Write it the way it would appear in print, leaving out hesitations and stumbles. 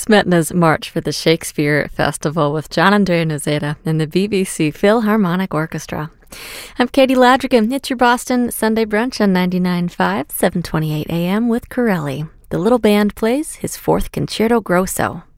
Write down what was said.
Smetana's March for the Shakespeare Festival with Gian Andrea Noceda and the BBC Philharmonic Orchestra. I'm Katie Ladrigan. It's your Boston Sunday brunch on 99.5, 7:28 a.m. with Corelli. The little band plays his fourth Concerto Grosso.